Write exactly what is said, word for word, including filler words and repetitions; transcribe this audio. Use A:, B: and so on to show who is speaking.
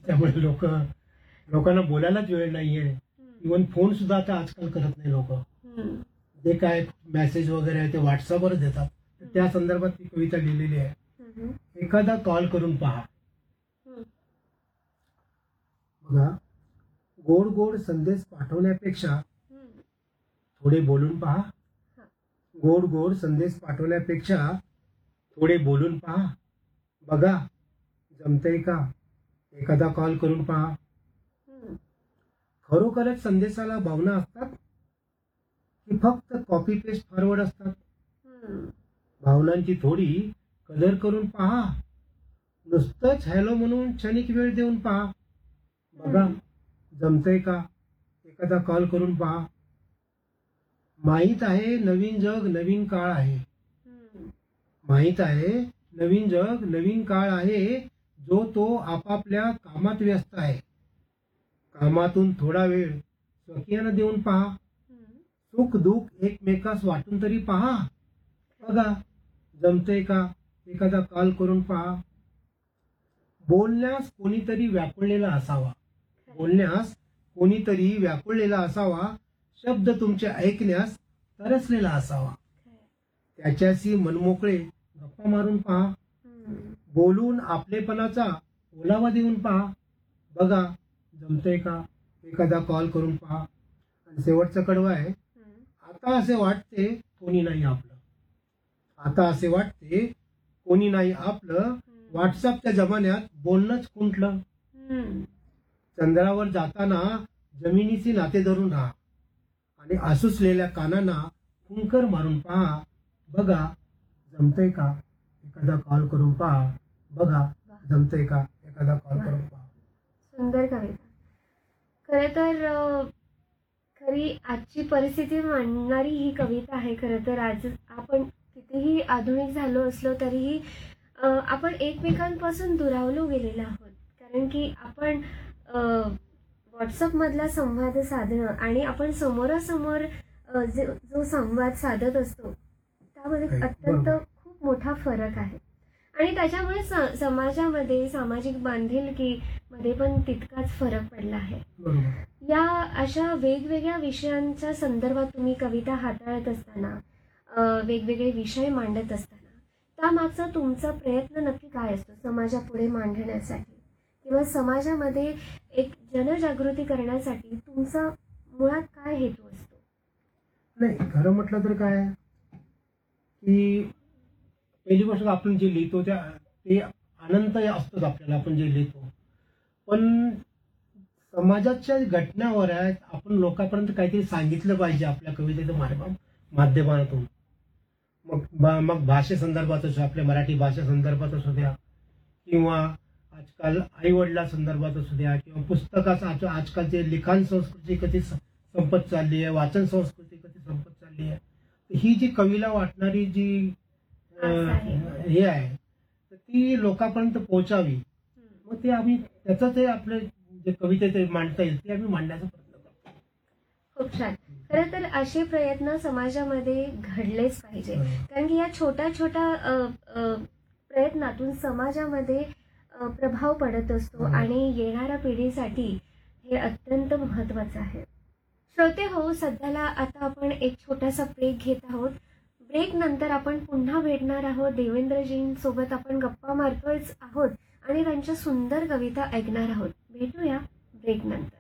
A: त्यामुळे लोक लोकांना बोलायलाच वेळ नाहीये. इव्हन फोन सुद्धा आता आजकाल करत नाही लोक.
B: हम्म.
A: जे काय मेसेज वगैरे आहे ते व्हॉट्सअपवर देतात. तर त्या संदर्भात ती कविता लिहिलेली आहे.
B: हम्म.
A: एखादा कॉल करून पहा.
B: हम्म.
A: बघा, गोड गोड संदेश पाठवण्यापेक्षा
B: हम्म.
A: थोडे बोलून पहा.
B: हा.
A: गोड गोड संदेश पाठवण्यापेक्षा थोडे बोलून पहा. बघा जमतंय का, एखादा कॉल करून पहा.
B: हम्म.
A: खरोखरच संदेशाला भावना असतात की फक्त कॉपी पेस्ट फॉरवर्ड असतात.
B: हम्म.
A: भावनांची थोडी कदर करून पहा. नुसतंच हॅलो म्हणून क्षणिक वेळ देऊन पहा. बघा जमतंय का, एखादा कॉल करून पहा. माहीत आहे नवीन जग नवीन काळ आहे.
B: हम्म.
A: माहीत आहे नवीन जग नवीन काळ आहे. जो तो आपापल्या कामात व्यस्त आहे. कामातून थोडा वेळ स्वकीयानं देऊन पहा.
B: हम्म.
A: सुख दुःख एकमेकास वाटून तरी पहा. बघा जमतंय का, एखादा कॉल करून पहा. बोलण्यास कोणीतरी व्याकुळलेला असावा. बोलण्यास कोणीतरी व्याकुळलेला असावा. शब्द तुमचे ऐकण्यास तरसलेला असावा. त्याच्याशी मनमोकळे गप्पा मारून पहा.
B: हम्म.
A: बोलून आपलेपणाचा ओलावा देऊन पहा. बघा जमतंय का, एखादा कॉल करून पहा. आणि शेवटचं कडवं आहे.
B: हम्म.
A: आता असे वाटते कोणी नाही आपलं. आता असे वाटते कोणी नाही आपलं. व्हॉट्सअपच्या जमान्यात बोलणंच खुंटलं.
B: हम्म.
A: चंद्रावर जाताना जमिनीची नाते धरून राहा आणि आसुसलेल्या कानांना फुंकर मारून पहा. बघा जमतंय का, एखादा कॉल करून पहा. बघा जमतंय का, एखादा कॉल करून पहा.
B: सुंदर कविता. खरं तर अ, खरी आजची परिस्थिती मांडणारी ही कविता आहे. खरं तर आज आपण कितीही आधुनिक झालो असलो तरीही अ, आपण एकमेकांपासून दुरावलो गेलेलो आहोत. कारण की आपण व्हॉट्सअपमधला संवाद साधणं आणि आपण समोरासमोर अ, जे जो संवाद साधत असतो त्यामध्ये
A: Right.
B: अत्यंत
A: बरोबर.
B: खूप मोठा फरक आहे. आणि त्याच्यामुळे स समाजामध्ये सामाजिक बांधिलकीमध्ये पण तितकाच फरक पडला आहे.
A: बरोबर.
B: या अशा वेगवेगळ्या विषयांच्या संदर्भात तुम्ही कविता हाताळत असताना अ, वेगवेगळे विषय मांडत असताना त्यामागचा तुमचा प्रयत्न नक्की काय असतो समाजापुढे मांडण्यासाठी किंवा समाजामध्ये एक जनजागृती करण्यासाठी तुमचा मुळात काय हेतू असतो?
A: नाही, खरं म्हटलं तर काय आहे, की पहिली गोष्ट आपण जे लिहितो त्या ते आनंद असतोच आपल्याला आपण जे लिहितो. पण समाजाच्या घटनावर आहे आपण लोकांपर्यंत काहीतरी सांगितलं पाहिजे आपल्या कवितेच्या माध्यमा माध्यमातून. मग बा मग भाषेसंदर्भात असो, आपल्या मराठी भाषे संदर्भात असू द्या किंवा आजकाल आई वडिला संदर्भात असू द्या किंवा पुस्तकाचं आज आजकालचे लिखाण संस्कृती कधी स- संपत चालली आहे, वाचन संस्कृती कधी संपत चालली आहे. तर ही जी कवीला वाटणारी जी अं, हे आहे तर ती लोकांपर्यंत पोहोचावी.
B: हम्म.
A: मग ते आम्ही त्याचं ते आपले जे कविते ते मांडता येईल ते आम्ही मांडण्याचा प्रयत्न करतो.
B: खूप छान. खरं तर असे प्रयत्न समाजामध्ये घडलेच पाहिजे. कारण की या छोट्या छोट्या अ, अ, प्रयत्नातून समाजामध्ये अ, प्रभाव पडत असतो
A: हम्म.
B: आणि येणाऱ्या पिढीसाठी हे अत्यंत महत्त्वाचं आहे. श्रोते हो, सध्याला आता आपण एक छोटासा ब्रेक घेत आहोत. ब्रेक नंतर आपण पुन्हा भेटणार आहोत. देवेंद्रजींसोबत आपण गप्पा मारतोयच आहोत आणि त्यांच्या सुंदर कविता ऐकणार आहोत. भेटूया ब्रेक नंतर.